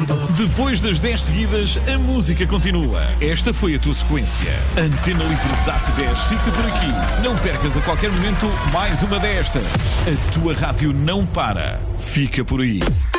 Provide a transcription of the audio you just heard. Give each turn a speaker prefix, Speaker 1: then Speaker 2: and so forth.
Speaker 1: comando.
Speaker 2: Depois das 10 seguidas, a música continua. Esta foi a tua sequência. Antena Livre dá-te 10, fica por aqui. Não percas a qualquer momento mais uma desta. A tua rádio não para. Fica por aí.